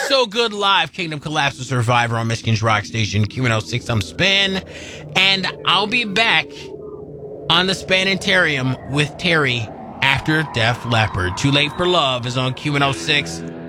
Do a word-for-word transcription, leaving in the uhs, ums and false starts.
So Good Live, Kingdom Collapse with Survivor on Michigan's Rock Station, Q one oh six, I'm Spin. And I'll be back on the Spanitarium with Terry after Def Leppard. Too Late for Love is on Q one oh six.